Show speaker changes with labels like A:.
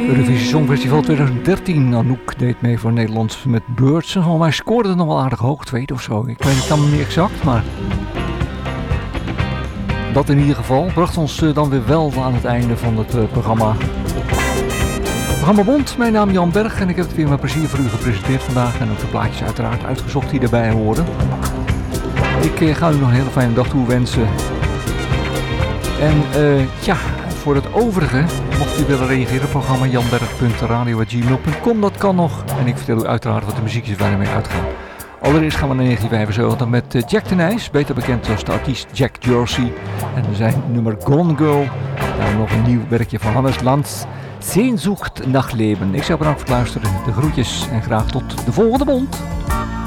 A: Eurovisie Songfestival 2013. Anouk deed mee voor Nederland met Birds. Maar hij scoorde nog wel aardig hoog, tweede of zo. Ik weet het dan niet exact, maar dat in ieder geval bracht ons dan weer wel aan het einde van het programma. Programma Bond, mijn naam Jan Berg en ik heb het weer met plezier voor u gepresenteerd vandaag. En ook de plaatjes uiteraard uitgezocht die erbij horen. Ik ga u nog een hele fijne dag toewensen. En voor het overige, mocht u willen reageren op het programma janberg.radio@gmail.com, dat kan nog. En ik vertel u uiteraard wat de muziek is waar we mee uitgaan. Allereerst gaan we naar 1975 met Jack de Nijs, beter bekend als de artiest Jack Jersey. En zijn nummer Gone Girl. Dan nog een nieuw werkje van Hannes Lans. Sehnsucht nach Leben. Ik zou bedankt voor het luisteren. De groetjes en graag tot de volgende Bond.